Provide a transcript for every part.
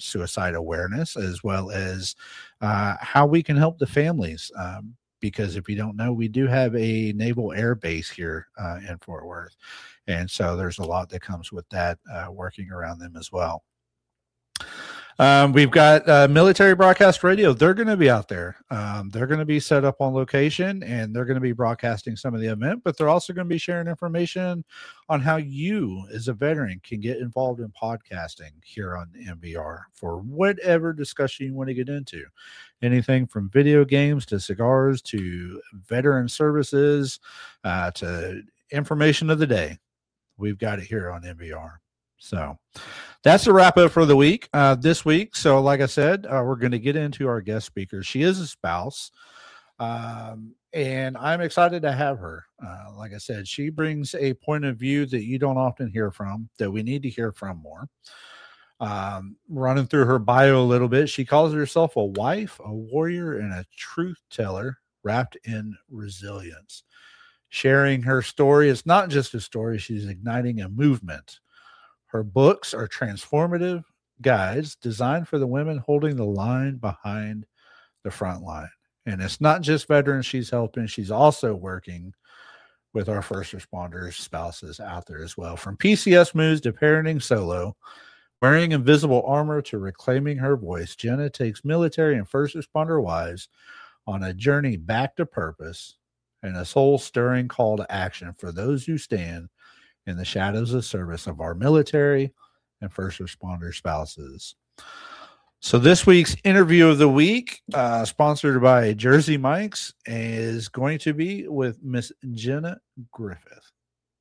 suicide awareness, as well as how we can help the families. Because if you don't know, we do have a naval air base here in Fort Worth. And so there's a lot that comes with that, working around them as well. We've got Military Broadcast Radio. They're going to be out there. They're going to be set up on location, and they're going to be broadcasting some of the event, but they're also going to be sharing information on how you as a veteran can get involved in podcasting here on MBR for whatever discussion you want to get into. Anything from video games to cigars to veteran services to information of the day. We've got it here on MBR. So that's a wrap up for the week, this week. So like I said, we're going to get into our guest speaker. She is a spouse, and I'm excited to have her. Like I said, she brings a point of view that you don't often hear from, that we need to hear from more. Running through her bio a little bit, she calls herself a wife, a warrior, and a truth teller wrapped in resilience. Sharing her story, it's not just a story, she's igniting a movement. Her books are transformative guides designed for the women holding the line behind the front line. And it's not just veterans she's helping, she's also working with our first responders, spouses out there as well. From PCS moves to parenting solo, wearing invisible armor to reclaiming her voice, Jenna takes military and first responder wives on a journey back to purpose and a soul-stirring call to action for those who stand in the shadows of service of our military and first responder spouses. So this week's interview of the week, sponsored by Jersey Mike's, is going to be with Miss Jenna Griffith.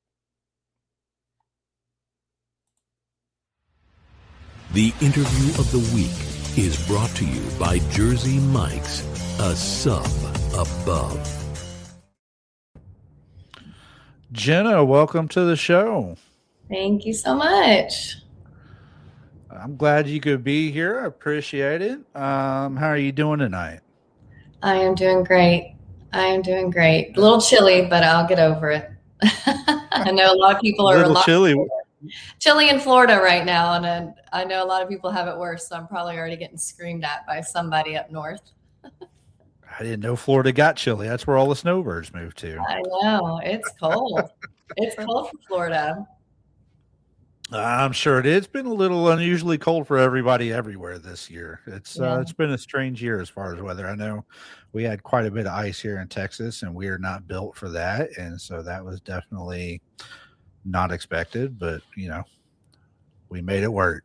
The interview of the week is brought to you by Jersey Mike's, a sub above. Jenna, welcome to the show. Thank you so much. I'm glad you could be here. I appreciate it. How are you doing tonight? I am doing great. A little chilly, but I'll get over it. I know a lot of people are chilly in Florida right now, and I know a lot of people have it worse, so I'm probably already getting screamed at by somebody up north. I didn't know Florida got chilly. That's where all the snowbirds moved to. I know. It's cold. It's cold for Florida. I'm sure it is. It's been a little unusually cold for everybody everywhere this year. It's been a strange year as far as weather. I know we had quite a bit of ice here in Texas, and we are not built for that. And so that was definitely not expected, but, we made it work.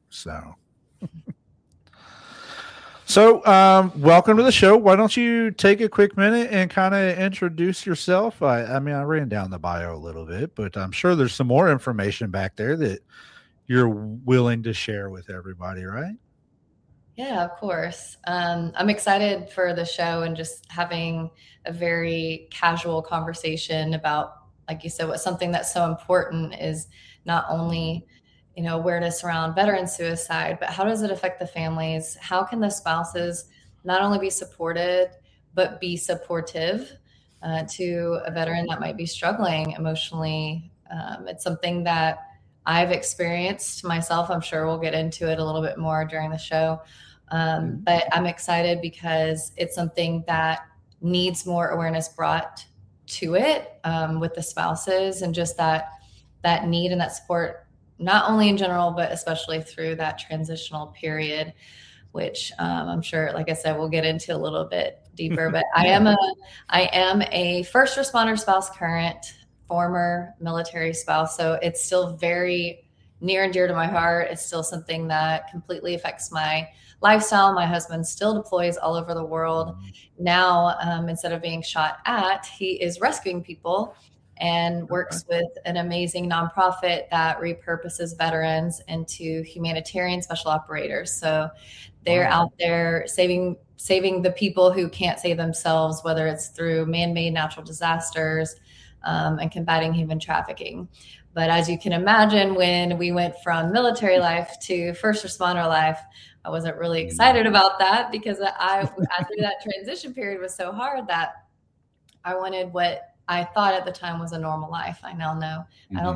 So, welcome to the show. Why don't you take a quick minute and kind of introduce yourself? I ran down the bio a little bit, but I'm sure there's some more information back there that you're willing to share with everybody, right? Yeah, of course. I'm excited for the show and just having a very casual conversation about, like you said, what something that's so important is not only awareness around veteran suicide, but how does it affect the families? How can the spouses not only be supported, but be supportive to a veteran that might be struggling emotionally? It's something that I've experienced myself. I'm sure we'll get into it a little bit more during the show. But I'm excited because it's something that needs more awareness brought to it with the spouses, and just that need and that support, not only in general, but especially through that transitional period, which I'm sure, like I said, we'll get into a little bit deeper. But I am a first responder spouse, current, former military spouse. So it's still very near and dear to my heart. It's still something that completely affects my lifestyle. My husband still deploys all over the world. Now, instead of being shot at, he is rescuing people and works with an amazing nonprofit that repurposes veterans into humanitarian special operators. So they're out there saving the people who can't save themselves, whether it's through man-made natural disasters and combating human trafficking. But as you can imagine, when we went from military life to first responder life, I wasn't really excited about that, because after that transition period was so hard that I wanted what I thought at the time was a normal life. I now know I don't think that's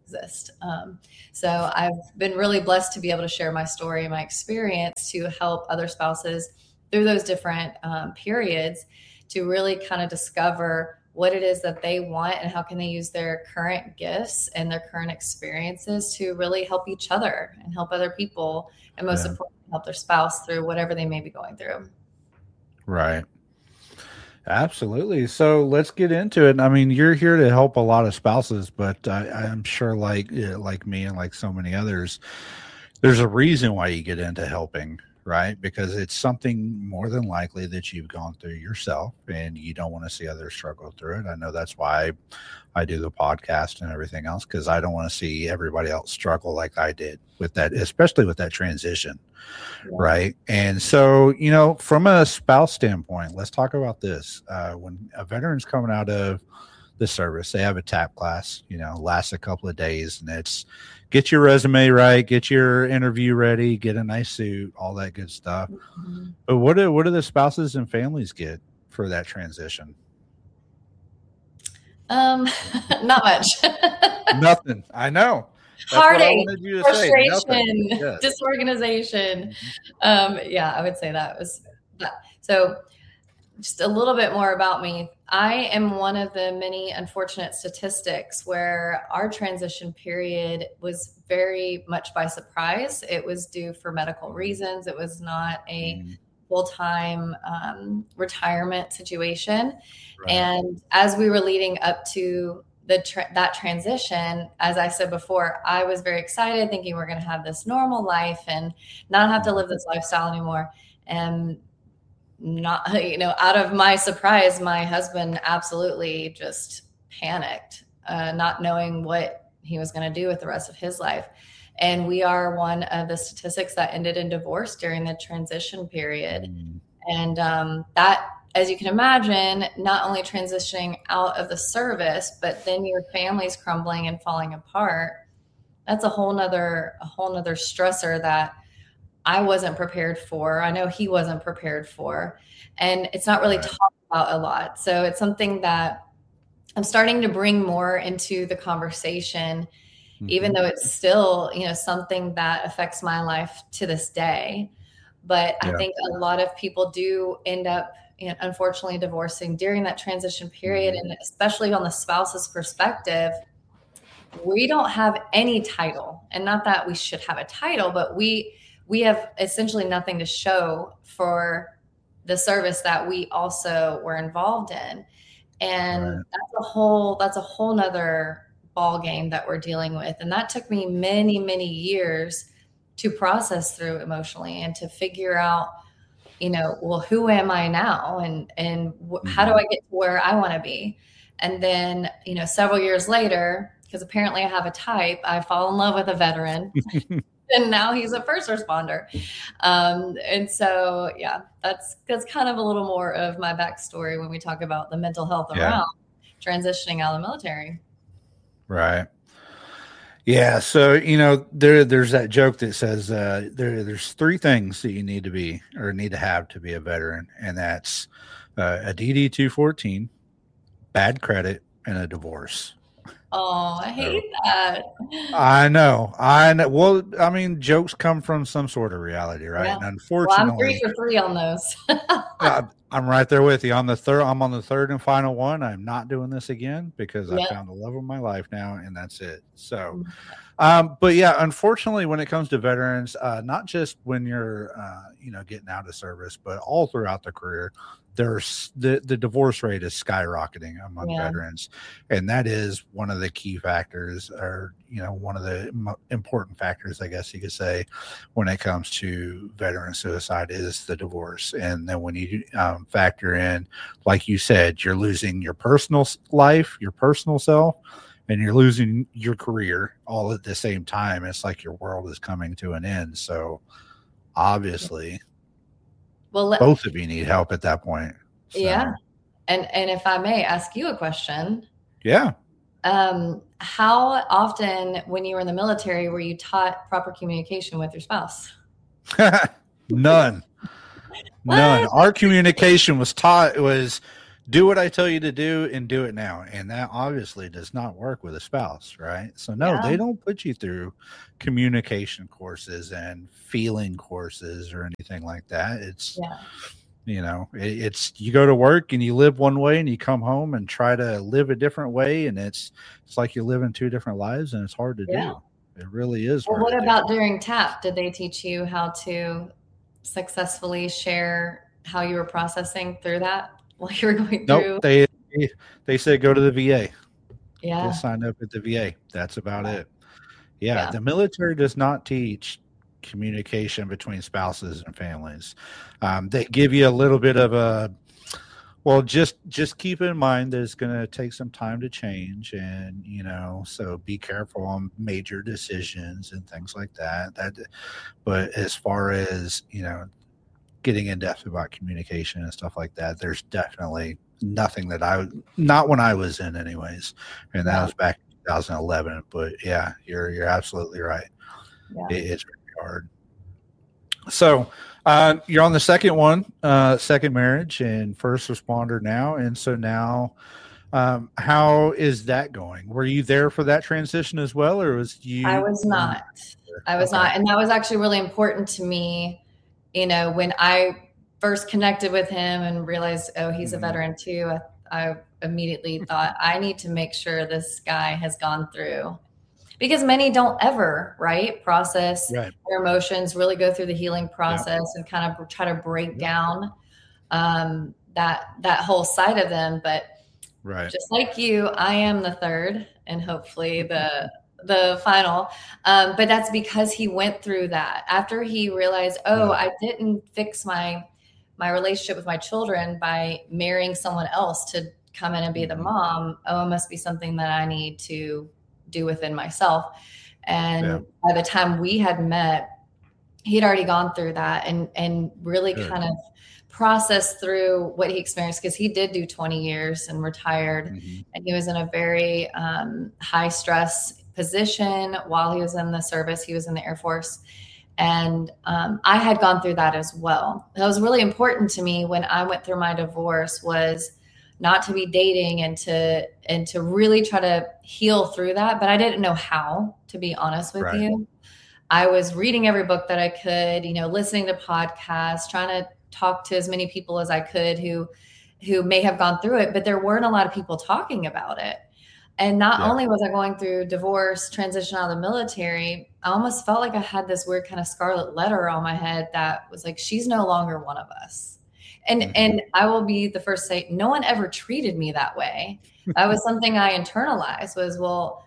exist. So I've been really blessed to be able to share my story and my experience to help other spouses through those different periods to really kind of discover what it is that they want and how can they use their current gifts and their current experiences to really help each other and help other people, and most importantly, help their spouse through whatever they may be going through. Right. Absolutely. So let's get into it. I mean, you're here to help a lot of spouses, but I'm sure like me and like so many others, there's a reason why you get into helping, right? Because it's something more than likely that you've gone through yourself and you don't want to see others struggle through it. I know that's why I do the podcast and everything else, because I don't want to see everybody else struggle like I did with that, especially with that transition. Right. And so, you know, from a spouse standpoint, let's talk about this. When a veteran's coming out of the service, they have a TAP class, you know, lasts a couple of days, and it's get your resume right, get your interview ready, get a nice suit, all that good stuff. Mm-hmm. But what do the spouses and families get for that transition? Not much. Nothing. I know. Heartache, frustration, yes. Disorganization. Yeah, I would say that was that. So just a little bit more about me. I am one of the many unfortunate statistics where our transition period was very much by surprise. It was due for medical reasons. It was not a full-time retirement situation. Right. And as we were leading up to that transition, as I said before, I was very excited, thinking we're going to have this normal life and not have to live this lifestyle anymore. And not, you know, out of my surprise, my husband absolutely just panicked, not knowing what he was going to do with the rest of his life. And we are one of the statistics that ended in divorce during the transition period. And that, as you can imagine, not only transitioning out of the service, but then your family's crumbling and falling apart. That's a whole nother stressor that I wasn't prepared for. I know he wasn't prepared for, and it's not really talked about a lot. So it's something that I'm starting to bring more into the conversation, even though it's still, you know, something that affects my life to this day. But I think a lot of people do end up, you know, unfortunately divorcing during that transition period. And especially on the spouse's perspective, we don't have any title, and not that we should have a title, but we have essentially nothing to show for the service that we also were involved in. And that's a whole nother ball game that we're dealing with. And that took me many, many years to process through emotionally and to figure out, you know, well, who am I now? And how do I get to where I want to be? And then, you know, several years later, because apparently I have a type, I fall in love with a veteran and now he's a first responder. And so, yeah, that's kind of a little more of my backstory when we talk about the mental health around transitioning out of the military. Right. Yeah. So, you know, there's that joke that says there's three things that you need to have to be a veteran. And that's a DD-214, bad credit, and a divorce. Oh, I hate that. I know. Well, I mean, jokes come from some sort of reality, right? Yeah. And unfortunately, I'm 3 for 3 on those. I'm right there with you. I'm on the third and final one. I'm not doing this again because I found the love of my life now, and that's it. So, but yeah, unfortunately, when it comes to veterans, not just when you're, you know, getting out of service, but all throughout the career, there's the divorce rate is skyrocketing among veterans. And that is one of the key factors, or, you know, one of the important factors, I guess you could say, when it comes to veteran suicide is the divorce. And then when you factor in, like you said, you're losing your personal life, your personal self, and you're losing your career all at the same time. It's like your world is coming to an end. So obviously, both of you need help at that point. So. Yeah. And if I may ask you a question. Yeah. How often when you were in the military were you taught proper communication with your spouse? None. Our communication was do what I tell you to do and do it now. And that obviously does not work with a spouse, right? So no, Yeah. they don't put you through communication courses and feeling courses or anything like that. It's, Yeah. it's you go to work and you live one way and you come home and try to live a different way. And it's like you're living two different lives, and it's hard to Yeah. do. It really is Well, hard what to do. about during TAP? Did they teach you how to successfully share how you were processing through that while you were going through? Nope. They said go to the VA. Yeah. Just sign up at the VA. That's about it. Yeah. Yeah. The military does not teach communication between spouses and families. They give you a little bit of a, well, just keep in mind that it's going to take some time to change, and so be careful on major decisions and things like that. But as far as getting in depth about communication and stuff like that, there's definitely nothing not when I was in, anyways, and that was back in 2011. But yeah, you're absolutely right. Yeah. It's really hard. So you're on the second one, second marriage, and first responder now. And so now, how is that going? Were you there for that transition as well, or was you? I was not. I was not. And that was actually really important to me. When I first connected with him and realized, oh, he's a veteran too, I immediately thought, I need to make sure this guy has gone through, because many don't ever, process their emotions, really go through the healing process and kind of try to break down that whole side of them. But just like you, I am the third and hopefully the final. But that's because he went through that. After he realized, I didn't fix my relationship with my children by marrying someone else to come in and be the mom. It must be something that I need to do within myself. And by the time we had met, he'd already gone through that and really kind of processed through what he experienced, because he did do 20 years and retired. And he was in a very high stress position while he was in the service. He was in the Air Force. And I had gone through that as well. That was really important to me when I went through my divorce, was not to be dating and to really try to heal through that. But I didn't know how, to be honest with you. I was reading every book that I could, listening to podcasts, trying to talk to as many people as I could who may have gone through it, but there weren't a lot of people talking about it. And not only was I going through divorce, transition out of the military, I almost felt like I had this weird kind of scarlet letter on my head that was like, she's no longer one of us. And I will be the first to say, no one ever treated me that way. That was something I internalized, was,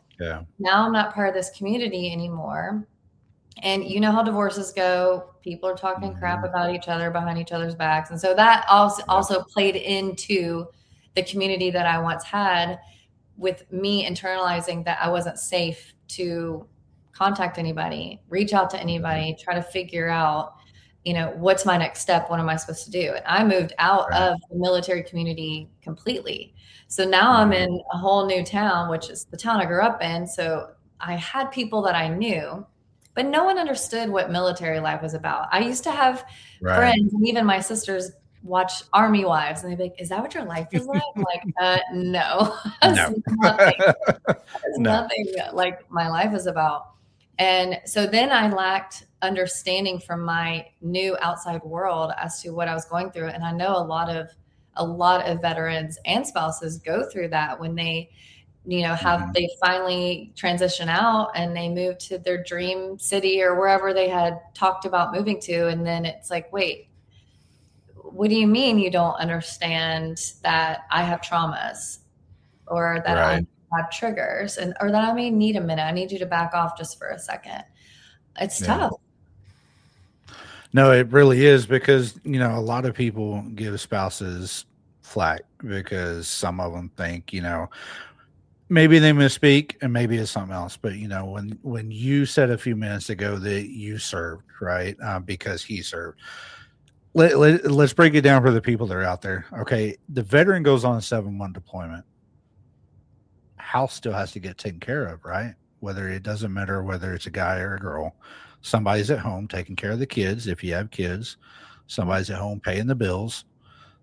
now I'm not part of this community anymore. And you know how divorces go. People are talking crap about each other behind each other's backs. And so that also played into the community that I once had, with me internalizing that I wasn't safe to contact anybody, reach out to anybody, try to figure out, what's my next step? What am I supposed to do? And I moved out of the military community completely. So now I'm in a whole new town, which is the town I grew up in. So I had people that I knew, but no one understood what military life was about. I used to have friends, and even my sisters watch Army Wives, and they'd be like, is that what your life is like? I'm like, no. It's nothing like my life is about. And so then I lacked understanding from my new outside world as to what I was going through. And I know a lot of veterans and spouses go through that when they, they finally transition out and they move to their dream city or wherever they had talked about moving to. And then it's like, wait, what do you mean you don't understand that I have traumas, or that I have triggers, or that I may need a minute? I need you to back off just for a second. It's tough. No, it really is, because, a lot of people give spouses flack because some of them think, maybe they misspeak and maybe it's something else. But, when you said a few minutes ago that you served, because he served, let's break it down for the people that are out there. Okay. The veteran goes on a 7-month deployment. House still has to get taken care of, right? Whether it doesn't matter whether it's a guy or a girl, somebody's at home taking care of the kids. If you have kids, somebody's at home paying the bills.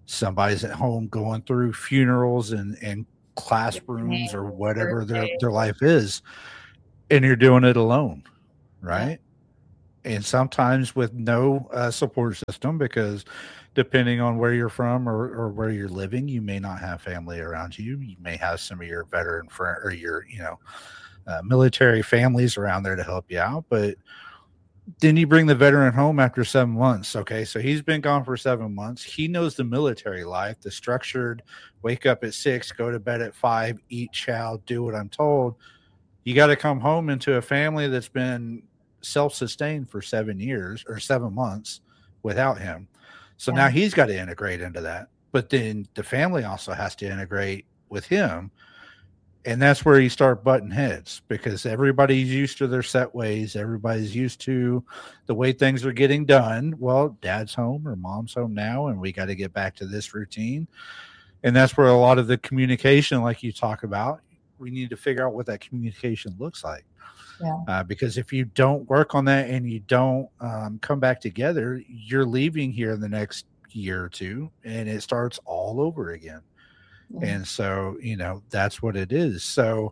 Somebody's at home going through funerals and classrooms or whatever their life is, and you're doing it alone, right? And sometimes with no support system, because depending on where you're from or where you're living, you may not have family around you. You may have some of your veteran friend or your military families around there to help you out, but then you bring the veteran home after 7 months. Okay, so he's been gone for 7 months. He knows the military life, the structured wake up at 6, go to bed at 5, eat chow, do what I'm told. You got to come home into a family that's been self-sustained for 7 years or 7 months without him. So now he's got to integrate into that. But then the family also has to integrate with him. And that's where you start butting heads, because everybody's used to their set ways. Everybody's used to the way things are getting done. Well, dad's home or mom's home now, and we got to get back to this routine. And that's where a lot of the communication, like you talk about, we need to figure out what that communication looks like. Because if you don't work on that and you don't come back together, you're leaving here in the next year or two, and it starts all over again. And so, that's what it is. So,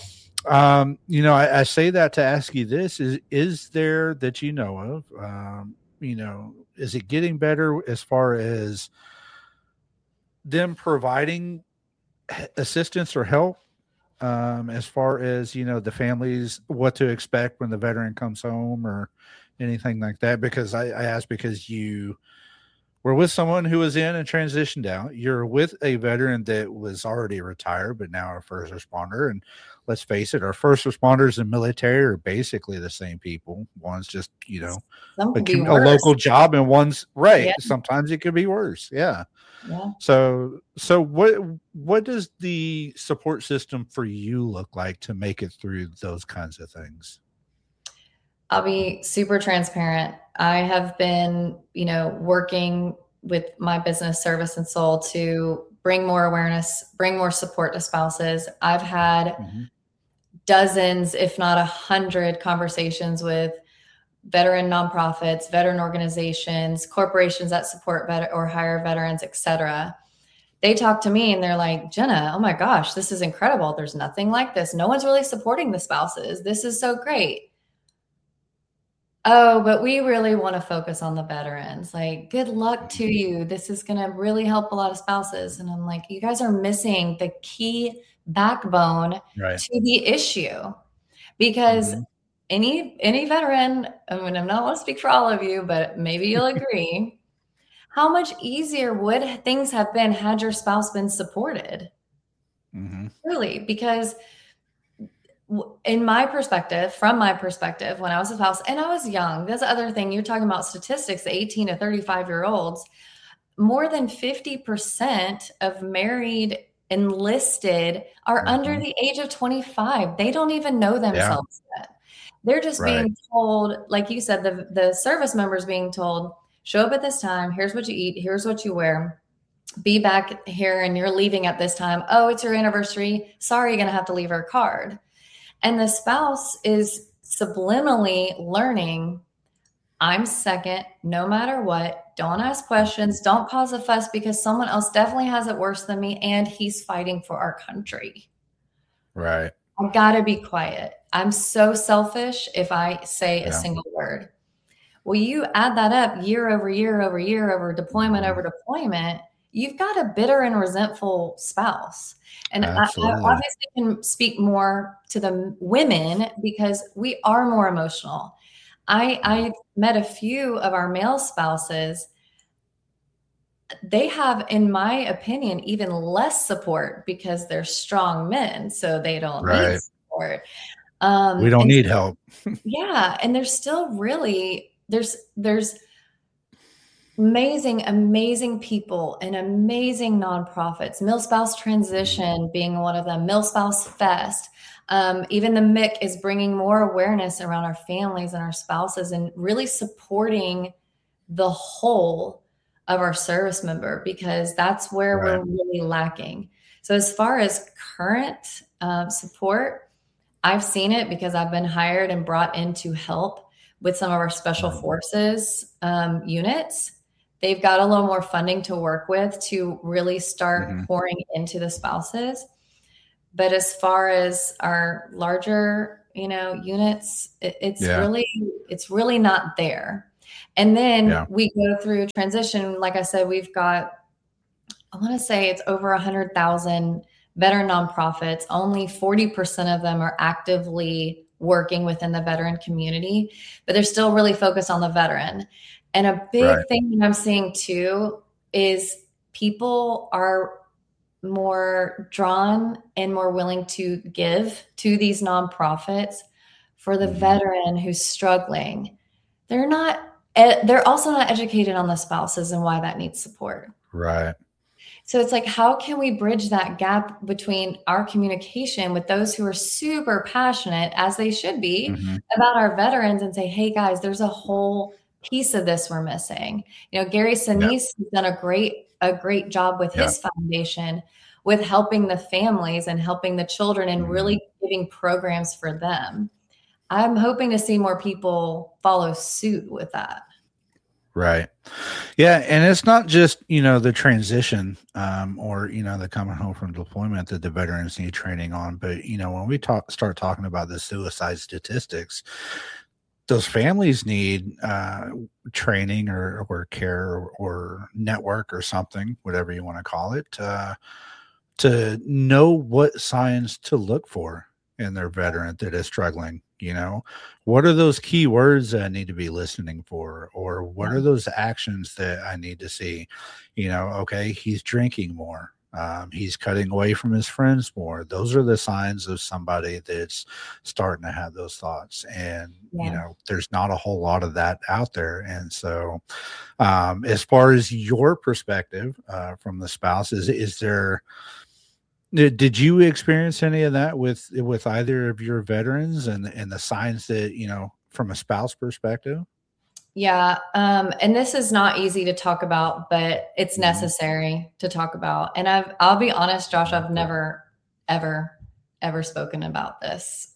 I say that to ask you this, is there that you know of, is it getting better as far as them providing assistance or help, as far as, the families, what to expect when the veteran comes home or anything like that? Because I ask because you were with someone who was in and transitioned out. You're with a veteran that was already retired, but now a first responder. And let's face it, our first responders and military are basically the same people. One's just, a local job, and one's right. Yeah. Sometimes it could be worse. Yeah. So what does the support system for you look like to make it through those kinds of things? I'll be super transparent. I have been, working with my business, Service and Soul, to bring more awareness, bring more support to spouses. I've had dozens, if not 100 conversations with veteran nonprofits, veteran organizations, corporations that support or hire veterans, etc. They talk to me and they're like, Jenna, oh my gosh, this is incredible. There's nothing like this. No one's really supporting the spouses. This is so great. Oh, but we really want to focus on the veterans. Like, good luck to you. This is going to really help a lot of spouses. And I'm like, you guys are missing the key backbone to the issue, because any veteran, I mean, I'm not want to speak for all of you, but maybe you'll agree. How much easier would things have been had your spouse been supported? Really, because from my perspective, when I was a spouse and I was young, that's the other thing. You're talking about statistics, 18 to 35-year-olds, more than 50% of married enlisted are under the age of 25. They don't even know themselves yet. They're just being told, like you said, the service members being told, show up at this time. Here's what you eat. Here's what you wear. Be back here and you're leaving at this time. Oh, it's your anniversary. Sorry, you're going to have to leave her card. And the spouse is subliminally learning, I'm second, no matter what. Don't ask questions. Don't cause a fuss, because someone else definitely has it worse than me, and he's fighting for our country. Right. I gotta be quiet. I'm so selfish if I say a single word. Well, you add that up year over year over year over deployment over deployment, you've got a bitter and resentful spouse. And I obviously can speak more to the women because we are more emotional. I met a few of our male spouses. They have, in my opinion, even less support because they're strong men. So they don't need support. We don't need help. Yeah. And there's still really, there's amazing people and amazing nonprofits. MilSpouse Transition being one of them, MilSpouse Fest. Even the MIC is bringing more awareness around our families and our spouses and really supporting the whole of our service member, because that's where we're really lacking. So as far as current support, I've seen it because I've been hired and brought in to help with some of our special forces units. they've got a little more funding to work with to really start Mm-hmm. pouring into the spouses. But as far as our larger, units, it's really not there. And then we go through transition. Like I said, we've got, I want to say it's over 100,000 veteran nonprofits. Only 40% of them are actively working within the veteran community, but they're still really focused on the veteran. And a big thing that I'm seeing too is people are more drawn and more willing to give to these nonprofits for the veteran who's struggling. They're also not educated on the spouses and why that needs support. Right. So it's like, how can we bridge that gap between our communication with those who are super passionate, as they should be, about our veterans, and say, hey guys, there's a whole piece of this we're missing. Gary Sinise has done a great job with his foundation with helping the families and helping the children and really giving programs for them. I'm hoping to see more people follow suit with that. Right. Yeah. And it's not just, the transition or, the coming home from deployment that the veterans need training on. But, when we start talking about the suicide statistics, those families need training or care or network or something, whatever you want to call it, to know what signs to look for in their veteran that is struggling. What are those key words that I need to be listening for, or what are those actions that I need to see? Okay, he's drinking more. He's cutting away from his friends more. Those are the signs of somebody that's starting to have those thoughts. And, there's not a whole lot of that out there. And so, as far as your perspective from the spouse, did you experience any of that with either of your veterans and the signs that, from a spouse perspective? Yeah. And this is not easy to talk about, but it's necessary to talk about. And I'll be honest, Josh, I've never, ever, ever spoken about this.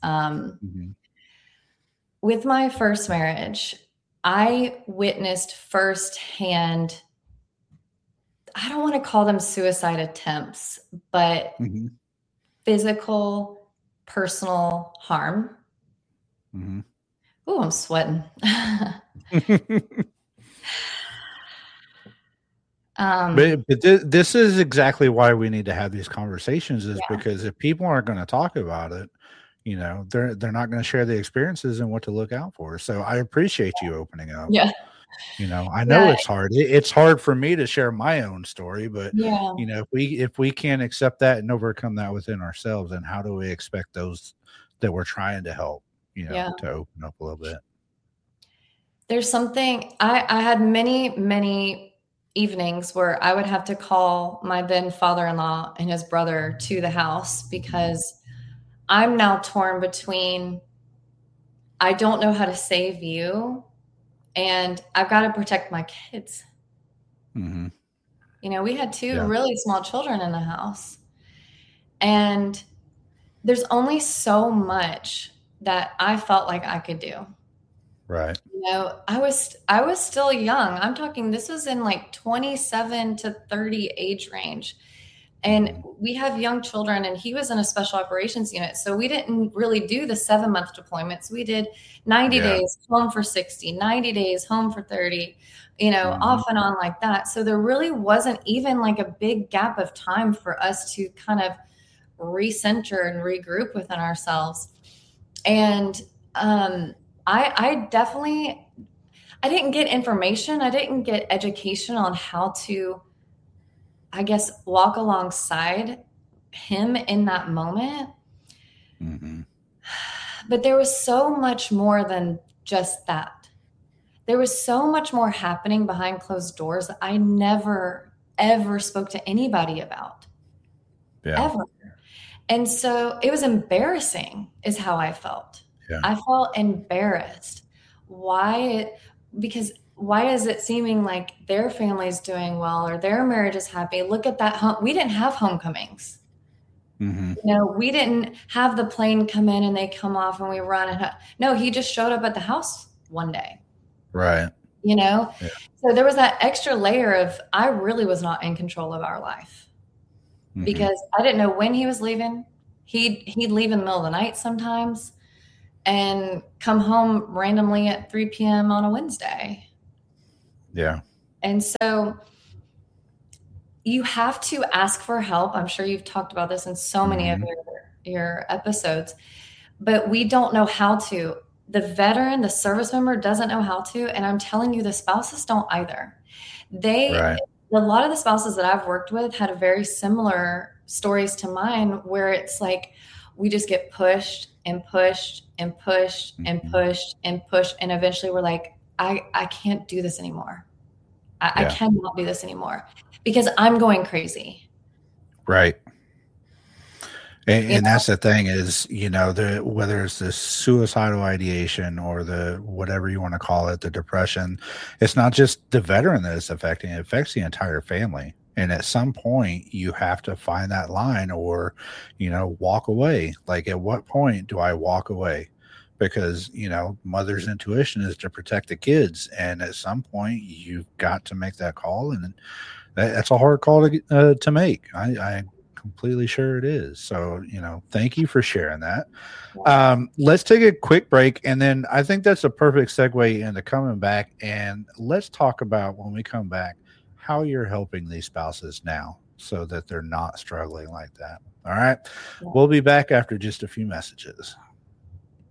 With my first marriage, I witnessed firsthand, I don't want to call them suicide attempts, but physical, personal harm. Oh, I'm sweating. But this is exactly why we need to have these conversations, is because if people aren't going to talk about it, they're not going to share the experiences and what to look out for. So I appreciate you opening up. Yeah. I know it's hard. It's hard for me to share my own story, but if we can't accept that and overcome that within ourselves, then how do we expect those that we're trying to help, to open up a little bit? There's something I had many evenings where I would have to call my then father-in-law and his brother to the house because I'm now torn between, I don't know how to save you, and I've got to protect my kids. We had two really small children in the house, and there's only so much that I felt like I could do. Right. I was still young. I'm talking, this was in like 27 to 30 age range. And we have young children, and he was in a special operations unit. So we didn't really do the 7-month deployments. We did 90 days home for 60, 90 days home for 30, off and on like that. So there really wasn't even like a big gap of time for us to kind of recenter and regroup within ourselves. And I didn't get information. I didn't get education on how to, I guess, walk alongside him in that moment. But there was so much more than just that. There was so much more happening behind closed doors that I never, ever spoke to anybody about. Ever. And so it was embarrassing is how I felt. I felt embarrassed. Why? Because why is it seeming like their family's doing well or their marriage is happy? Look at that home. We didn't have homecomings. We didn't have the plane come in and they come off and we run. No, he just showed up at the house one day. Right. you know? Yeah. So there was that extra layer of, I really was not in control of our life because I didn't know when he was leaving. He'd leave in the middle of the night sometimes and come home randomly at 3 p.m. on a Wednesday. Yeah. And so you have to ask for help. I'm sure you've talked about this in so many of your episodes, but we don't know how to. The veteran, the service member doesn't know how to. And I'm telling you, the spouses don't either. A lot of the spouses that I've worked with had a very similar stories to mine, where it's like, we just get pushed and pushed and pushed and pushed and pushed. And eventually we're like, I can't do this anymore. I cannot do this anymore because I'm going crazy. Right. And that's the thing is, whether it's the suicidal ideation or the whatever you want to call it, the depression, it's not just the veteran that it's affecting. It affects the entire family. And at some point, you have to find that line or, walk away. Like, at what point do I walk away? Because, mother's intuition is to protect the kids. And at some point, you've got to make that call. And that's a hard call to make. I completely sure it is. So, thank you for sharing that. Let's take a quick break. And then I think that's a perfect segue into coming back. And let's talk about, when we come back, how you're helping these spouses now so that they're not struggling like that. All right. We'll be back after just a few messages.